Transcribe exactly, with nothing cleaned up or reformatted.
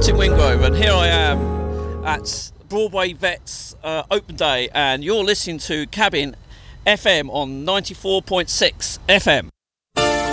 Martin Wingrove, and here I am at Broadway Vets uh, Open Day, and you're listening to Cabin F M on ninety-four point six F M.